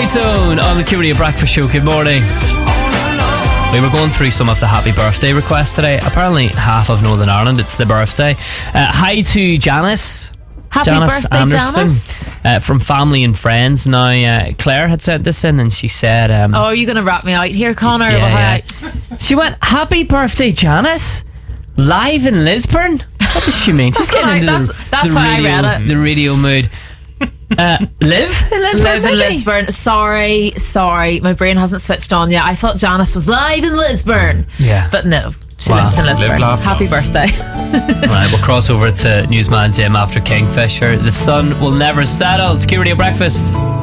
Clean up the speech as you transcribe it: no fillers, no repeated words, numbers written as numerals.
Boyzone on the Q Radio Breakfast Show. Good morning. We were going through some of the happy birthday requests today. Apparently half of Northern Ireland, it's the birthday. Hi to Janice. Happy birthday, Anderson, Janice. From family and friends. Now, Claire had sent this in and she said... oh, are you going to wrap me out here, Connor? Yeah. She went, happy birthday, Janice. Live in Lisburn? What does she mean? She's getting into that's the why radio, I read it. The radio mood. Live in Lisburn? Live in Lisburn. Sorry. My brain hasn't switched on yet. I thought Janice was live in Lisburn. Yeah. But no. She lives in Lisburn. Happy birthday. Right, we'll cross over to Newsman Jim after Kingfisher. The sun will never settle. It's Q Radio Breakfast.